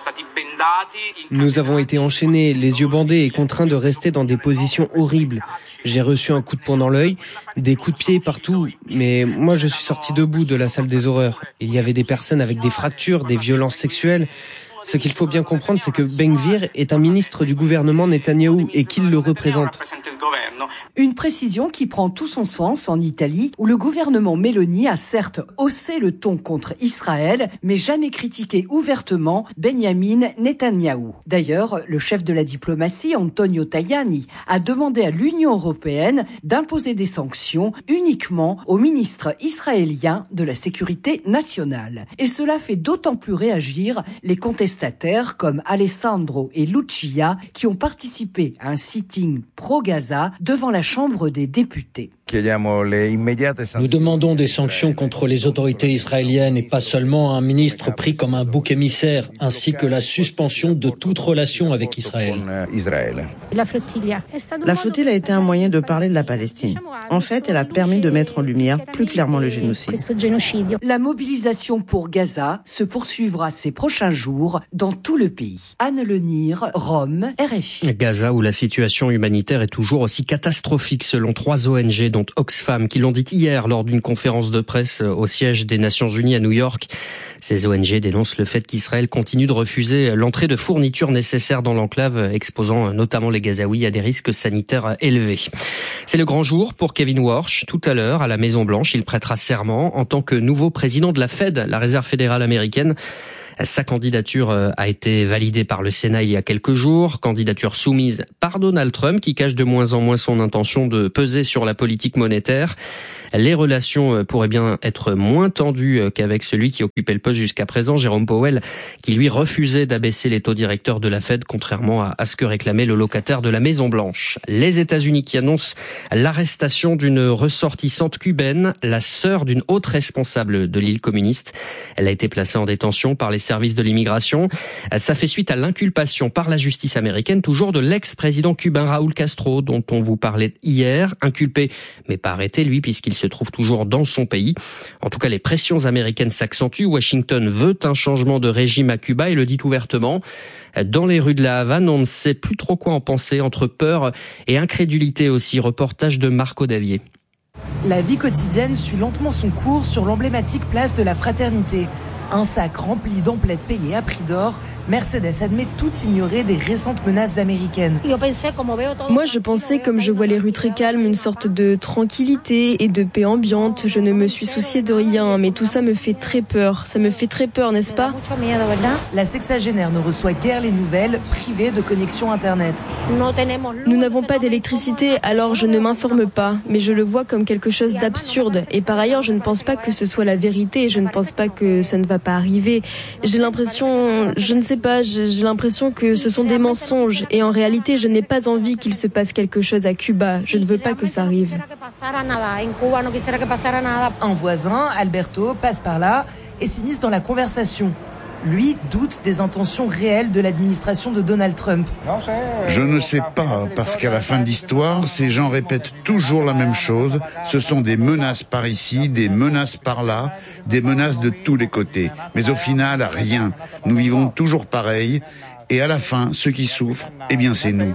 Nous avons été enchaînés, les yeux bandés et contraints de rester dans des positions horribles. J'ai reçu un coup de poing dans l'œil, des coups de pied partout, mais moi je suis sorti debout de la salle des horreurs. Il y avait des personnes avec des fractures, des violences sexuelles. Ce qu'il faut bien comprendre, c'est que Ben-Gvir est un ministre du gouvernement Netanyahou et qu'il le représente. Une précision qui prend tout son sens en Italie, où le gouvernement Meloni a certes haussé le ton contre Israël, mais jamais critiqué ouvertement Benyamin Netanyahou. D'ailleurs, le chef de la diplomatie, Antonio Tajani, a demandé à l'Union européenne d'imposer des sanctions uniquement au ministre israélien de la sécurité nationale. Et cela fait d'autant plus réagir les contestataires comme Alessandro et Lucia qui ont participé à un sitting pro-Gaza devant la Chambre des députés. Nous demandons des sanctions contre les autorités israéliennes et pas seulement un ministre pris comme un bouc émissaire, ainsi que la suspension de toute relation avec Israël. La flottille a été un moyen de parler de la Palestine. En fait, elle a permis de mettre en lumière plus clairement le génocide. La mobilisation pour Gaza se poursuivra ces prochains jours dans tout le pays. Anne Lenire, Rome, R F I. Gaza, où la situation humanitaire est toujours aussi catastrophique selon trois O N G dont Oxfam qui l'ont dit hier lors d'une conférence de presse au siège des Nations Unies à New York. Ces O N G dénoncent le fait qu'Israël continue de refuser l'entrée de fournitures nécessaires dans l'enclave, exposant notamment les Gazaouis à des risques sanitaires élevés. C'est le grand jour pour Kevin Warsh. Tout à l'heure, à la Maison-Blanche, il prêtera serment en tant que nouveau président de la Fed, la réserve fédérale américaine. Sa candidature a été validée par le Sénat il y a quelques jours, candidature soumise par Donald Trump qui cache de moins en moins son intention de peser sur la politique monétaire. Les relations pourraient bien être moins tendues qu'avec celui qui occupait le poste jusqu'à présent, Jérôme Powell, qui lui refusait d'abaisser les taux directeurs de la Fed, contrairement à ce que réclamait le locataire de la Maison-Blanche. Les États-Unis qui annoncent l'arrestation d'une ressortissante cubaine, la sœur d'une haute responsable de l'île communiste. Elle a été placée en détention par les services de l'immigration. Ça fait suite à l'inculpation par la justice américaine, toujours de l'ex-président cubain Raúl Castro, dont on vous parlait hier, inculpé, mais pas arrêté, lui, puisqu'il se trouve toujours dans son pays. En tout cas, les pressions américaines s'accentuent. Washington veut un changement de régime à Cuba et le dit ouvertement. Dans les rues de la Havane, on ne sait plus trop quoi en penser, entre peur et incrédulité aussi. Reportage de Marco Davier. La vie quotidienne suit lentement son cours sur l'emblématique place de la Fraternité. Un sac rempli d'emplettes payées à prix d'or, Mercedes admet tout ignorer des récentes menaces américaines. Moi, je pensais, comme je vois les rues très calmes, une sorte de tranquillité et de paix ambiante. Je ne me suis souciée de rien, mais tout ça me fait très peur. Ça me fait très peur, n'est-ce pas? La sexagénaire ne reçoit guère les nouvelles, privée de connexion Internet. Nous n'avons pas d'électricité, alors je ne m'informe pas. Mais je le vois comme quelque chose d'absurde. Et par ailleurs, je ne pense pas que ce soit la vérité. Je ne pense pas que ça ne va pas arriver. J'ai l'impression, je ne sais pas, j'ai l'impression que ce sont des mensonges. Et en réalité, je n'ai pas envie qu'il se passe quelque chose à Cuba. Je ne veux pas que ça arrive. Un voisin, Alberto, passe par là et s'immisce dans la conversation. Lui doute des intentions réelles de l'administration de Donald Trump. Je ne sais pas, parce qu'à la fin de l'histoire, ces gens répètent toujours la même chose. Ce sont des menaces par ici, des menaces par là, des menaces de tous les côtés. Mais au final, rien. Nous vivons toujours pareil. Et à la fin, ceux qui souffrent, eh bien c'est nous.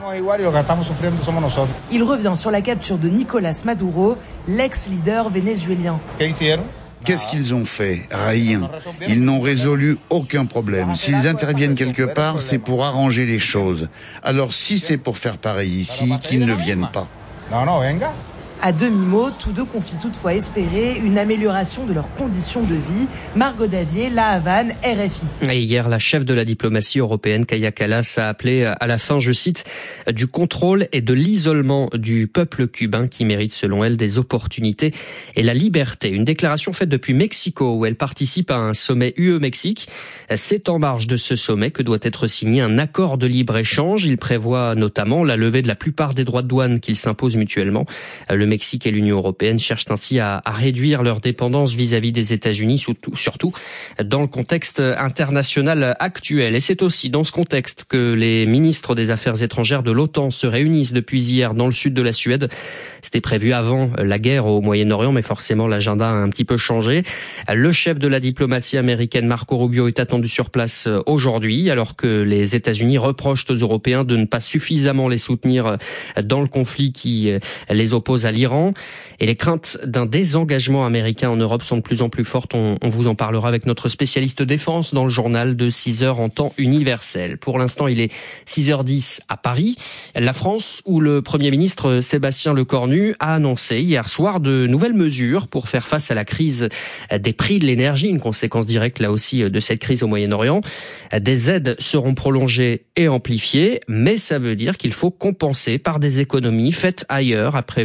Il revient sur la capture de Nicolás Maduro, l'ex-leader vénézuélien. Qu'est-ce qu'ils ont fait? Rien. Ils n'ont résolu aucun problème. S'ils interviennent quelque part, c'est pour arranger les choses. Alors si c'est pour faire pareil ici, qu'ils ne viennent pas. À demi-mot, tous deux confient toutefois espérer une amélioration de leurs conditions de vie. Margot Davier, La Havane, R F I. Et hier, la chef de la diplomatie européenne, Kaja Kallas, a appelé à la fin, je cite, du contrôle et de l'isolement du peuple cubain qui mérite, selon elle, des opportunités et la liberté. Une déclaration faite depuis Mexico où elle participe à un sommet U E-Mexique. C'est en marge de ce sommet que doit être signé un accord de libre-échange. Il prévoit notamment la levée de la plupart des droits de douane qu'ils s'imposent mutuellement. Le Mexique et l'Union européenne cherchent ainsi à, à réduire leur dépendance vis-à-vis des États-Unis, surtout, surtout dans le contexte international actuel. Et c'est aussi dans ce contexte que les ministres des Affaires étrangères de l'OTAN se réunissent depuis hier dans le sud de la Suède. C'était prévu avant la guerre au Moyen-Orient, mais forcément l'agenda a un petit peu changé. Le chef de la diplomatie américaine, Marco Rubio, est attendu sur place aujourd'hui, alors que les États-Unis reprochent aux Européens de ne pas suffisamment les soutenir dans le conflit qui les oppose à l'Iran. Et les craintes d'un désengagement américain en Europe sont de plus en plus fortes. On, on vous en parlera avec notre spécialiste défense dans le journal de six heures en temps universel. Pour l'instant, il est six heures dix à Paris. La France, où le Premier ministre Sébastien Lecornu a annoncé hier soir de nouvelles mesures pour faire face à la crise des prix de l'énergie, une conséquence directe là aussi de cette crise au Moyen-Orient. Des aides seront prolongées et amplifiées, mais ça veut dire qu'il faut compenser par des économies faites ailleurs, a prévenu le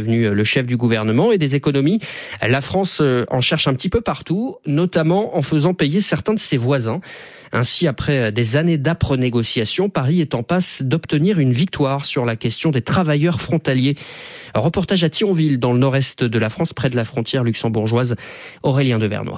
le chef du gouvernement, et des économies. La France en cherche un petit peu partout, notamment en faisant payer certains de ses voisins. Ainsi, après des années d'âpres négociations, Paris est en passe d'obtenir une victoire sur la question des travailleurs frontaliers. Un reportage à Thionville, dans le nord-est de la France, près de la frontière luxembourgeoise. Aurélien Devernois.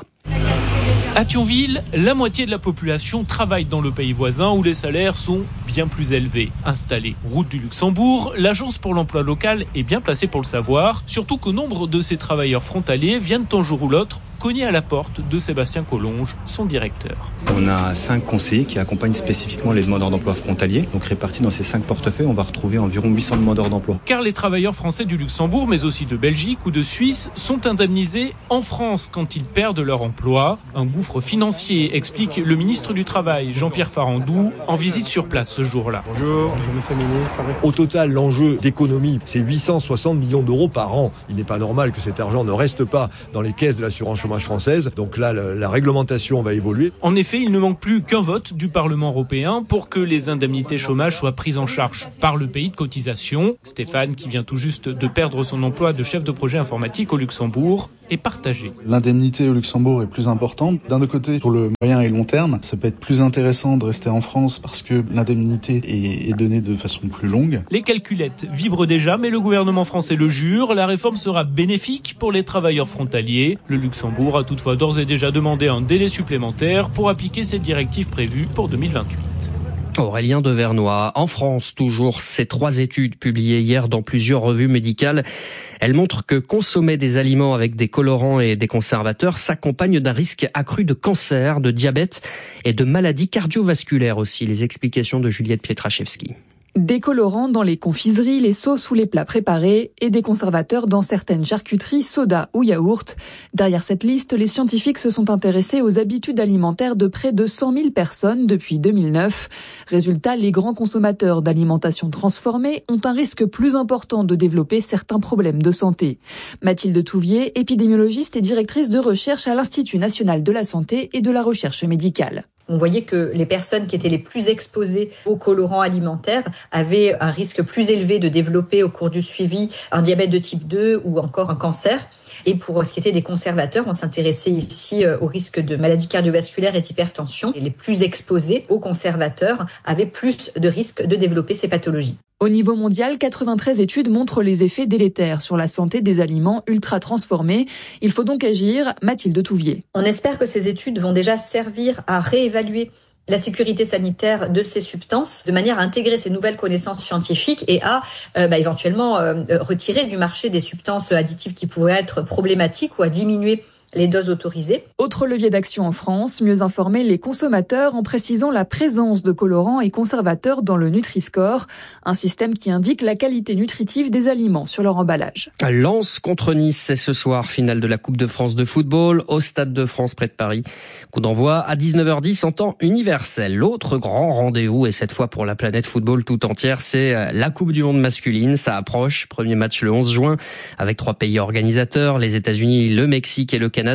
À Thionville, la moitié de la population travaille dans le pays voisin où les salaires sont bien plus élevés. Installée route du Luxembourg, l'Agence pour l'emploi local est bien placée pour le savoir, surtout que nombre de ces travailleurs frontaliers viennent un jour ou l'autre cogner à la porte de Sébastien Collonge, son directeur. On a cinq conseillers qui accompagnent spécifiquement les demandeurs d'emploi frontaliers. Donc répartis dans ces cinq portefeuilles, on va retrouver environ huit cents demandeurs d'emploi. Car les travailleurs français du Luxembourg, mais aussi de Belgique ou de Suisse, sont indemnisés en France quand ils perdent leur emploi. Un gouffre financier, explique le ministre du Travail, Jean-Pierre Farandou, en visite sur place ce jour-là. Bonjour, monsieur le ministre. Au total, l'enjeu d'économie, c'est huit cent soixante millions d'euros par an. Il n'est pas normal que cet argent ne reste pas dans les caisses de l'assurance chômage française. Donc là, la, la réglementation va évoluer. En effet, il ne manque plus qu'un vote du Parlement européen pour que les indemnités chômage soient prises en charge par le pays de cotisation. Stéphane, qui vient tout juste de perdre son emploi de chef de projet informatique au Luxembourg, est partagé. L'indemnité au Luxembourg est plus importante. D'un autre côté, pour le moyen et long terme, ça peut être plus intéressant de rester en France parce que l'indemnité est, est donnée de façon plus longue. Les calculettes vibrent déjà, mais le gouvernement français le jure, la réforme sera bénéfique pour les travailleurs frontaliers. Le Luxembourg a toutefois d'ores et déjà demandé un délai supplémentaire pour appliquer cette directive prévue pour deux mille vingt-huit. Aurélien Devernois. En France, toujours, ces trois études publiées hier dans plusieurs revues médicales. Elles montrent que consommer des aliments avec des colorants et des conservateurs s'accompagne d'un risque accru de cancer, de diabète et de maladies cardiovasculaires aussi. Les explications de Juliette Pietraszewski. Des colorants dans les confiseries, les sauces ou les plats préparés et des conservateurs dans certaines charcuteries, sodas ou yaourts. Derrière cette liste, les scientifiques se sont intéressés aux habitudes alimentaires de près de cent mille personnes depuis deux mille neuf. Résultat, les grands consommateurs d'alimentation transformée ont un risque plus important de développer certains problèmes de santé. Mathilde Touvier, épidémiologiste et directrice de recherche à l'Institut national de la santé et de la recherche médicale. On voyait que les personnes qui étaient les plus exposées aux colorants alimentaires avaient un risque plus élevé de développer au cours du suivi un diabète de type deux ou encore un cancer. Et pour ce qui était des conservateurs, on s'intéressait ici au risque de maladies cardiovasculaires et d'hypertension. Et les plus exposés aux conservateurs avaient plus de risques de développer ces pathologies. Au niveau mondial, quatre-vingt-treize études montrent les effets délétères sur la santé des aliments ultra transformés. Il faut donc agir. Mathilde Touvier. On espère que ces études vont déjà servir à réévaluer la sécurité sanitaire de ces substances, de manière à intégrer ces nouvelles connaissances scientifiques et à euh, bah, éventuellement euh, retirer du marché des substances additives qui pourraient être problématiques ou à diminuer les doses autorisées. Autre levier d'action en France, mieux informer les consommateurs en précisant la présence de colorants et conservateurs dans le Nutri-Score, un système qui indique la qualité nutritive des aliments sur leur emballage. Lens contre Nice, c'est ce soir, finale de la Coupe de France de football au Stade de France près de Paris. Coup d'envoi à dix-neuf heures dix en temps universel. L'autre grand rendez-vous, et cette fois pour la planète football tout entière, c'est la Coupe du Monde masculine. Ça approche. Premier match le onze juin avec trois pays organisateurs, les États-Unis, le Mexique et le Canada.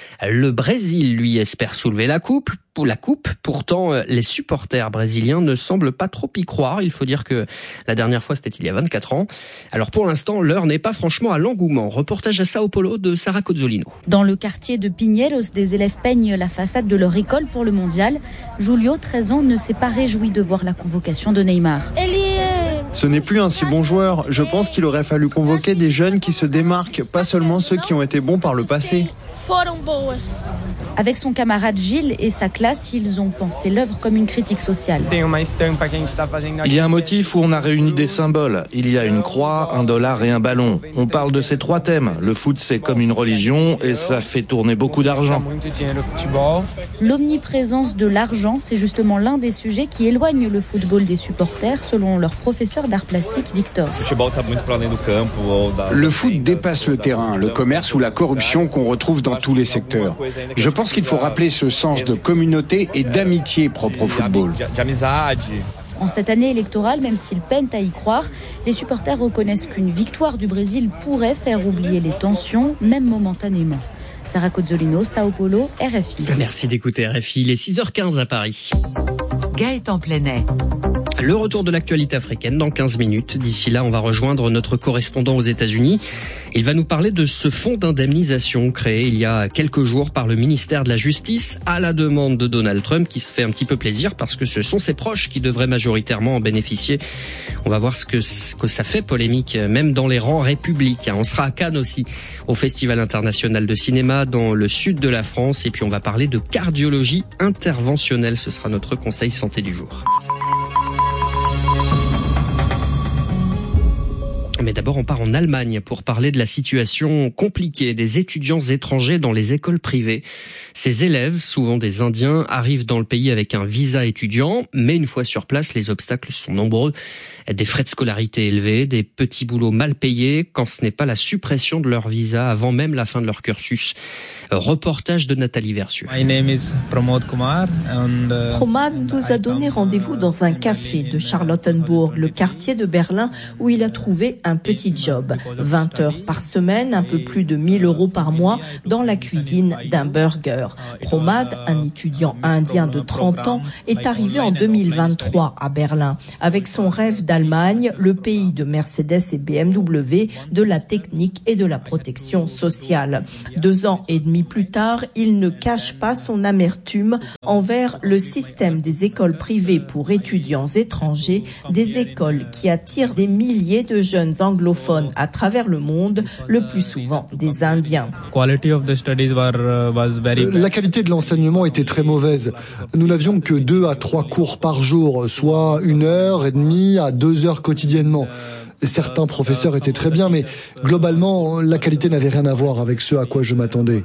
Le Brésil, lui, espère soulever la coupe. La coupe. Pourtant, les supporters brésiliens ne semblent pas trop y croire. Il faut dire que la dernière fois, c'était il y a vingt-quatre ans. Alors pour l'instant, l'heure n'est pas franchement à l'engouement. Reportage à Sao Paulo de Sarah Cozzolino. Dans le quartier de Pinheiros, des élèves peignent la façade de leur école pour le mondial. Julio, treize ans, ne s'est pas réjoui de voir la convocation de Neymar. Ce n'est plus un si bon joueur. Je pense qu'il aurait fallu convoquer des jeunes qui se démarquent, pas seulement ceux qui ont été bons par le passé. Avec son camarade Gilles et sa classe, ils ont pensé l'œuvre comme une critique sociale. Il y a un motif où on a réuni des symboles. Il y a une croix, un dollar et un ballon. On parle de ces trois thèmes. Le foot, c'est comme une religion et ça fait tourner beaucoup d'argent. L'omniprésence de l'argent, c'est justement l'un des sujets qui éloignent le football des supporters, selon leur professeur d'art plastique Victor. Le foot dépasse le terrain, le commerce ou la corruption qu'on retrouve dans tous les secteurs. Je pense qu'il faut rappeler ce sens de communauté et d'amitié propre au football. En cette année électorale, même s'ils peinent à y croire, les supporters reconnaissent qu'une victoire du Brésil pourrait faire oublier les tensions, même momentanément. Sarah Cozzolino, Sao Paulo, R F I. Merci d'écouter R F I, il est six heures quinze à Paris. Gaëtan Plenet. Le retour de l'actualité africaine dans quinze minutes. D'ici là, on va rejoindre notre correspondant aux États-Unis. Il va nous parler de ce fonds d'indemnisation créé il y a quelques jours par le ministère de la Justice à la demande de Donald Trump, qui se fait un petit peu plaisir parce que ce sont ses proches qui devraient majoritairement en bénéficier. On va voir ce que, ce que ça fait polémique, même dans les rangs républicains. On sera à Cannes aussi, au Festival international de cinéma dans le sud de la France. Et puis on va parler de cardiologie interventionnelle. Ce sera notre conseil santé du jour. Mais d'abord, on part en Allemagne pour parler de la situation compliquée des étudiants étrangers dans les écoles privées. Ces élèves, souvent des Indiens, arrivent dans le pays avec un visa étudiant, mais une fois sur place, les obstacles sont nombreux. Des frais de scolarité élevés, des petits boulots mal payés, quand ce n'est pas la suppression de leur visa avant même la fin de leur cursus. Reportage de Nathalie Versieux. My name is Pramod Kumar and, uh, Pramod nous a donné rendez-vous dans un café de Charlottenburg, le quartier de Berlin, où il a trouvé un petit job. vingt heures par semaine, un peu plus de mille euros par mois, dans la cuisine d'un burger. Pramod, un étudiant indien de trente ans, est arrivé en deux mille vingt-trois à Berlin, avec son rêve d'Allemagne, le pays de Mercedes et B M W, de la technique et de la protection sociale. Deux ans et demi plus tard, il ne cache pas son amertume envers le système des écoles privées pour étudiants étrangers, des écoles qui attirent des milliers de jeunes anglophones à travers le monde, le plus souvent des Indiens. La qualité de l'enseignement était très mauvaise. Nous n'avions que deux à trois cours par jour, soit une heure et demie à deux heures quotidiennement. Certains professeurs étaient très bien, mais globalement, la qualité n'avait rien à voir avec ce à quoi je m'attendais.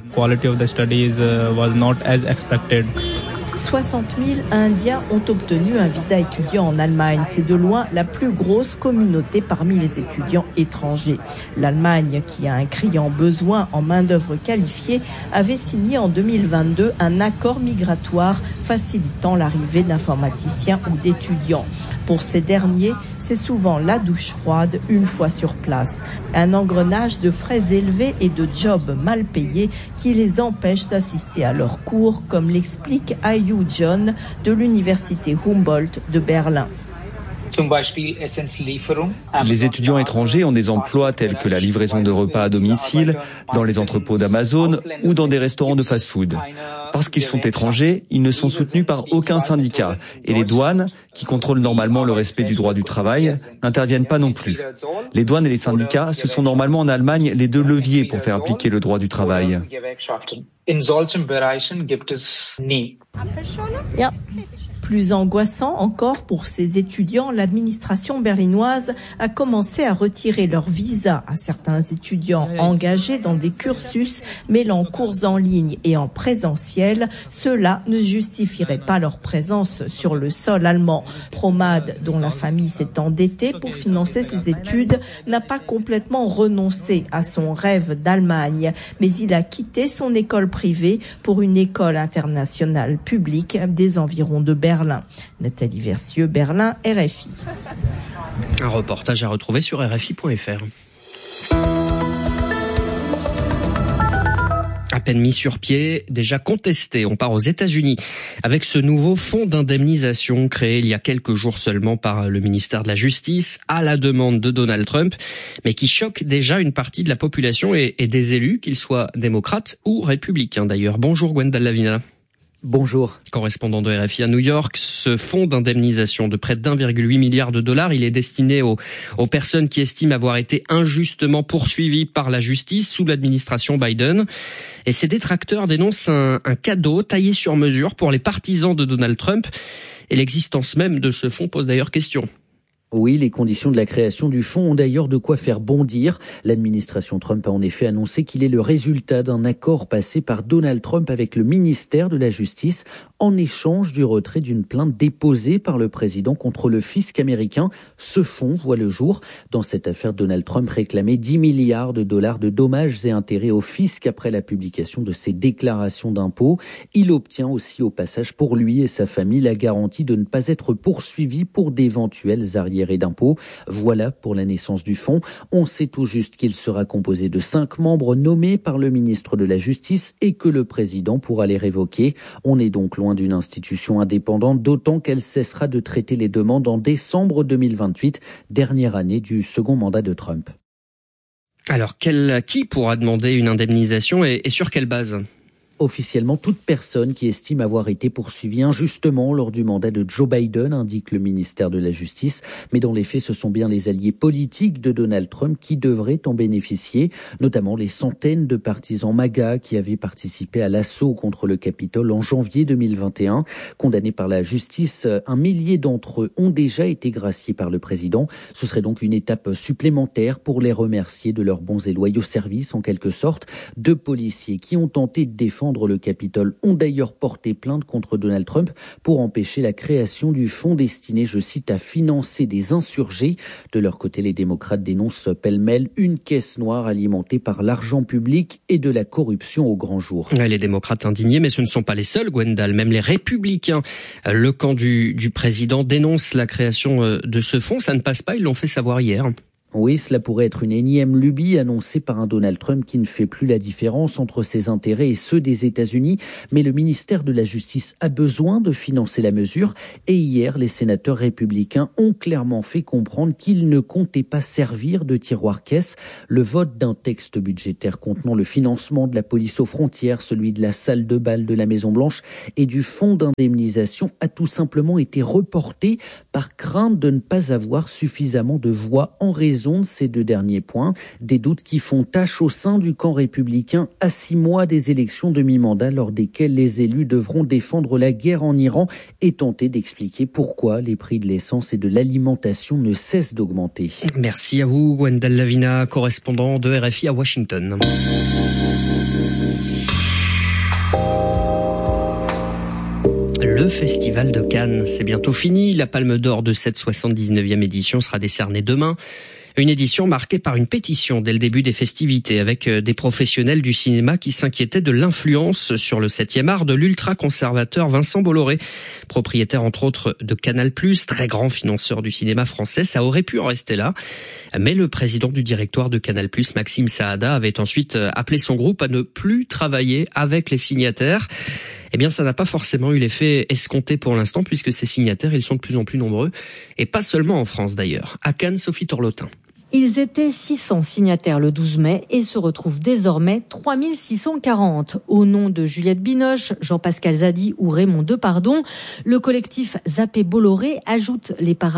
soixante mille Indiens ont obtenu un visa étudiant en Allemagne. C'est de loin la plus grosse communauté parmi les étudiants étrangers. L'Allemagne, qui a un criant besoin en main-d'œuvre qualifiée, avait signé en deux mille vingt-deux un accord migratoire facilitant l'arrivée d'informaticiens ou d'étudiants. Pour ces derniers, c'est souvent la douche froide une fois sur place. Un engrenage de frais élevés et de jobs mal payés qui les empêche d'assister à leurs cours, comme l'explique Ayu John de l'université Humboldt de Berlin. Les étudiants étrangers ont des emplois tels que la livraison de repas à domicile, dans les entrepôts d'Amazon ou dans des restaurants de fast-food. Parce qu'ils sont étrangers, ils ne sont soutenus par aucun syndicat et les douanes, qui contrôlent normalement le respect du droit du travail, n'interviennent pas non plus. Les douanes et les syndicats, ce sont normalement en Allemagne les deux leviers pour faire appliquer le droit du travail. Plus angoissant encore pour ces étudiants, l'administration berlinoise a commencé à retirer leur visa à certains étudiants engagés dans des cursus mêlant cours en ligne et en présentiel. Cela ne justifierait pas leur présence sur le sol allemand. Pramod, dont la famille s'est endettée pour financer ses études, n'a pas complètement renoncé à son rêve d'Allemagne, mais il a quitté son école privée pour une école internationale publique des environs de Berlin. Berlin. Nathalie Versieux, Berlin, R F I. Un reportage à retrouver sur R F I point F R. À peine mis sur pied, déjà contesté. On part aux États-Unis avec ce nouveau fonds d'indemnisation créé il y a quelques jours seulement par le ministère de la Justice à la demande de Donald Trump, mais qui choque déjà une partie de la population et, et des élus, qu'ils soient démocrates ou républicains d'ailleurs. Bonjour Gwendal Lavina. Bonjour. Correspondant de R F I à New York, ce fonds d'indemnisation de près de un virgule huit milliard de dollars, il est destiné aux, aux personnes qui estiment avoir été injustement poursuivies par la justice sous l'administration Biden. Et ses détracteurs dénoncent un, un cadeau taillé sur mesure pour les partisans de Donald Trump. Et l'existence même de ce fonds pose d'ailleurs question. Oui, les conditions de la création du fonds ont d'ailleurs de quoi faire bondir. L'administration Trump a en effet annoncé qu'il est le résultat d'un accord passé par Donald Trump avec le ministère de la Justice en échange du retrait d'une plainte déposée par le président contre le fisc américain. Ce fonds voit le jour. Dans cette affaire, Donald Trump réclamait dix milliards de dollars de dommages et intérêts au fisc après la publication de ses déclarations d'impôts. Il obtient aussi au passage pour lui et sa famille la garantie de ne pas être poursuivi pour d'éventuels arrière accélérée d'impôts. Voilà pour la naissance du fonds. On sait tout juste qu'il sera composé de cinq membres nommés par le ministre de la Justice et que le président pourra les révoquer. On est donc loin d'une institution indépendante, d'autant qu'elle cessera de traiter les demandes en décembre deux mille vingt-huit, dernière année du second mandat de Trump. Alors, quel, qui pourra demander une indemnisation et, et sur quelle base ? Officiellement, toute personne qui estime avoir été poursuivie injustement lors du mandat de Joe Biden, indique le ministère de la Justice. Mais dans les faits, ce sont bien les alliés politiques de Donald Trump qui devraient en bénéficier, notamment les centaines de partisans MAGA qui avaient participé à l'assaut contre le Capitole en janvier deux mille vingt et un. Condamnés par la justice, un millier d'entre eux ont déjà été graciés par le président. Ce serait donc une étape supplémentaire pour les remercier de leurs bons et loyaux services, en quelque sorte. Deux policiers qui ont tenté de défendre le Capitole ont d'ailleurs porté plainte contre Donald Trump pour empêcher la création du fonds destiné, je cite, à financer des insurgés. De leur côté, les démocrates dénoncent pêle-mêle une caisse noire alimentée par l'argent public et de la corruption au grand jour. Les démocrates indignés, mais ce ne sont pas les seuls, Gwendal. Même les républicains, le camp du, du président dénonce la création de ce fonds. Ça ne passe pas, ils l'ont fait savoir hier. Oui, cela pourrait être une énième lubie annoncée par un Donald Trump qui ne fait plus la différence entre ses intérêts et ceux des États-Unis. Mais le ministère de la Justice a besoin de financer la mesure. Et hier, les sénateurs républicains ont clairement fait comprendre qu'ils ne comptaient pas servir de tiroir-caisse. Le vote d'un texte budgétaire contenant le financement de la police aux frontières, celui de la salle de bal de la Maison-Blanche et du fonds d'indemnisation a tout simplement été reporté par crainte de ne pas avoir suffisamment de voix en raison de ces deux derniers points, des doutes qui font tache au sein du camp républicain à six mois des élections de mi-mandat lors desquelles les élus devront défendre la guerre en Iran et tenter d'expliquer pourquoi les prix de l'essence et de l'alimentation ne cessent d'augmenter. Merci à vous, Gwendal Lavina, correspondant de R F I à Washington. Le Festival de Cannes, c'est bientôt fini. La Palme d'Or de cette soixante-dix-neuvième édition sera décernée demain. Une édition marquée par une pétition dès le début des festivités avec des professionnels du cinéma qui s'inquiétaient de l'influence sur le septième art de l'ultra-conservateur Vincent Bolloré, propriétaire entre autres de Canal plus, très grand financeur du cinéma français. Ça aurait pu en rester là. Mais le président du directoire de Canal plus, Maxime Saada, avait ensuite appelé son groupe à ne plus travailler avec les signataires. Eh bien, ça n'a pas forcément eu l'effet escompté pour l'instant, puisque ces signataires, ils sont de plus en plus nombreux, et pas seulement en France d'ailleurs. À Cannes, Sophie Torlotin. Ils étaient six cents signataires le douze mai et se retrouvent désormais trois mille six cent quarante. Au nom de Juliette Binoche, Jean-Pascal Zadi ou Raymond Depardon, le collectif Zappé Bolloré ajoute les paramètres